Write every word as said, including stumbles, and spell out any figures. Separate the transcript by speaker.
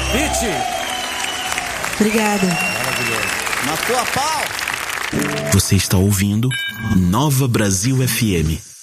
Speaker 1: Viti.
Speaker 2: Obrigada.
Speaker 1: Maravilhoso. Na tua pau.
Speaker 3: Você está ouvindo Nova Brasil F M.